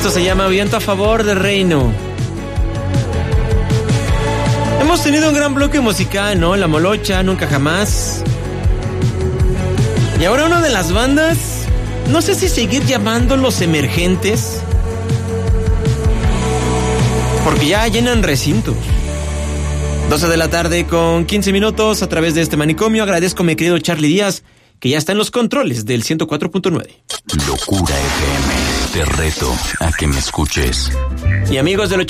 Esto se llama Viento a Favor de Reino. Hemos tenido un gran bloque musical, ¿no? La Molocha, Nunca Jamás. Y ahora una de las bandas, no sé si seguir llamando Los Emergentes, porque ya llenan recintos. 12 de la tarde con 15 minutos a través de este manicomio. Agradezco a mi querido Charlie Díaz, que ya está en los controles del 104.9. Locura FM, te reto a que me escuches. Y amigos del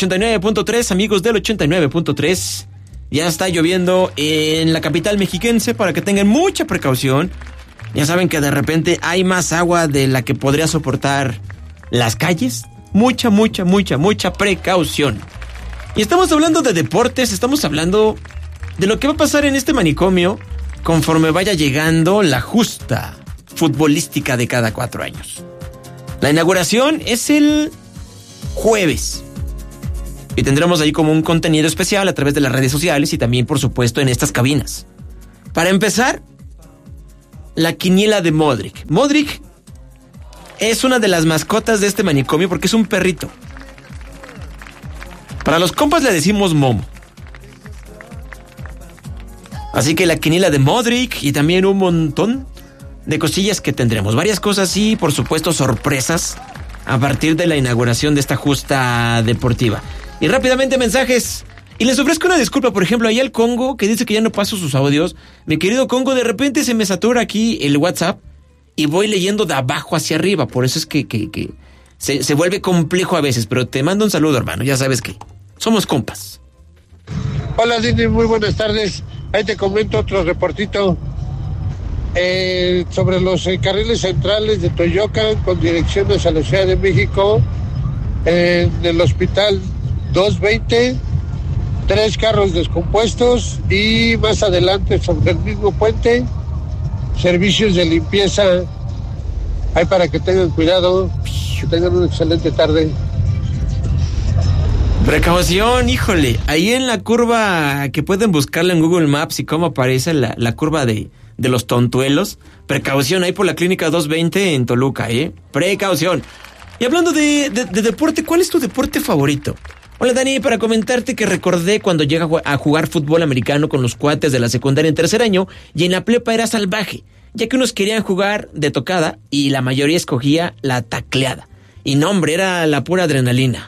89.3, ya está lloviendo en la capital mexiquense para que tengan mucha precaución. Ya saben que de repente hay más agua de la que podría soportar las calles. Mucha precaución. Y estamos hablando de deportes, estamos hablando de lo que va a pasar en este manicomio conforme vaya llegando la justa futbolística de cada 4 años. La inauguración es el jueves. Y tendremos ahí como un contenido especial a través de las redes sociales y también, por supuesto, en estas cabinas. Para empezar, la quiniela de Modric. Modric es una de las mascotas de este manicomio porque es un perrito. Para los compas le decimos Momo. Así que la quiniela de Modric y también un montón de cosillas que tendremos. Varias cosas y, por supuesto, sorpresas a partir de la inauguración de esta justa deportiva. Y rápidamente mensajes. Y les ofrezco una disculpa, por ejemplo, ahí al Congo, que dice que ya no paso sus audios. Mi querido Congo, de repente se me satura aquí el WhatsApp y voy leyendo de abajo hacia arriba. Por eso es que se vuelve complejo a veces. Pero te mando un saludo, hermano. Ya sabes que somos compas. Hola, Dini, muy buenas tardes. Ahí te comento otro reportito sobre los carriles centrales de Toyocan con dirección hacia la Ciudad de México. En el hospital 220, 3 carros descompuestos y más adelante sobre el mismo puente, servicios de limpieza. Ahí para que tengan cuidado, que tengan una excelente tarde. Precaución, híjole, ahí en la curva que pueden buscarla en Google Maps y cómo aparece la curva de los tontuelos, precaución ahí por la clínica 220 en Toluca, precaución. Y hablando de deporte, ¿cuál es tu deporte favorito? Hola Dani, para comentarte que recordé cuando llega a jugar fútbol americano con los cuates de la secundaria en tercer año y en la prepa era salvaje, ya que unos querían jugar de tocada y la mayoría escogía la tacleada. Y no, hombre, era la pura adrenalina.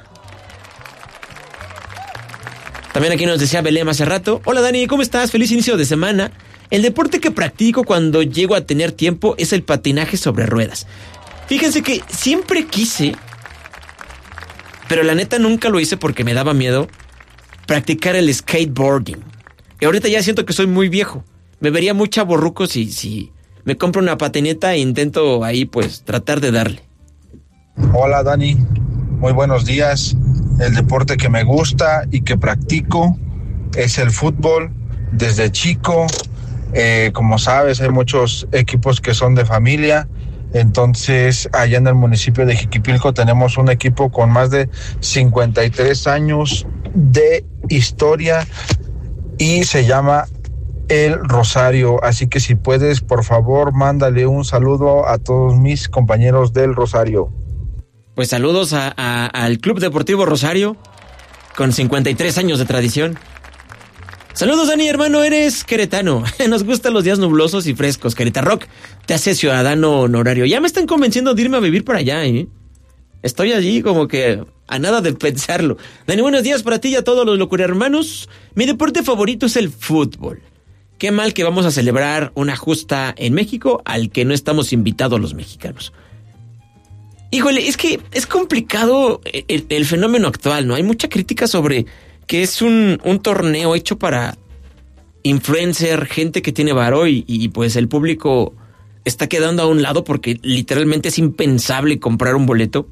También aquí nos decía Belém hace rato. Hola Dani, ¿cómo estás? Feliz inicio de semana. El deporte que practico cuando llego a tener tiempo es el patinaje sobre ruedas. Fíjense que siempre quise, pero la neta nunca lo hice porque me daba miedo, practicar el skateboarding. Y ahorita ya siento que soy muy viejo. Me vería muy chavorruco si me compro una patineta e intento ahí pues tratar de darle. Hola Dani, muy buenos días. El deporte que me gusta y que practico es el fútbol. Desde chico, como sabes, hay muchos equipos que son de familia. Entonces, allá en el municipio de Jiquipilco tenemos un equipo con más de 53 años de historia y se llama El Rosario. Así que si puedes, por favor, mándale un saludo a todos mis compañeros del Rosario. Pues saludos al Club Deportivo Rosario, con 53 años de tradición. Saludos, Dani, hermano, eres queretano. Nos gustan los días nublosos y frescos. Querétaro te hace ciudadano honorario. Ya me están convenciendo de irme a vivir para allá, Estoy allí como que a nada de pensarlo. Dani, buenos días para ti y a todos los locura hermanos. Mi deporte favorito es el fútbol. Qué mal que vamos a celebrar una justa en México al que no estamos invitados los mexicanos. Híjole, es que es complicado el fenómeno actual, ¿no? Hay mucha crítica sobre que es un torneo hecho para influencer, gente que tiene varo y pues el público está quedando a un lado porque literalmente es impensable comprar un boleto.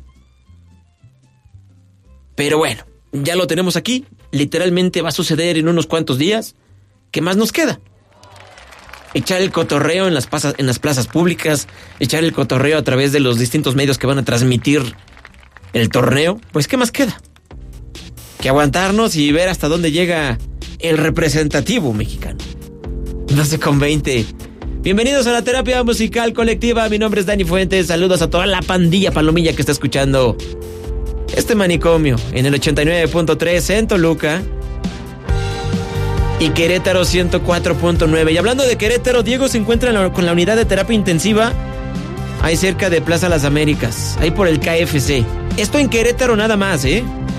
Pero bueno, ya lo tenemos aquí, literalmente va a suceder en unos cuantos días. ¿Qué más nos queda? Echar el cotorreo en las plazas públicas, echar el cotorreo a través de los distintos medios que van a transmitir el torneo. Pues, ¿qué más queda? Que aguantarnos y ver hasta dónde llega el representativo mexicano. 12:20. Bienvenidos a la terapia musical colectiva. Mi nombre es Dani Fuentes. Saludos a toda la pandilla palomilla que está escuchando este manicomio en el 89.3 en Toluca y Querétaro 104.9. Y hablando de Querétaro, Diego se encuentra con la unidad de terapia intensiva ahí cerca de Plaza Las Américas, ahí por el KFC. Esto en Querétaro nada más,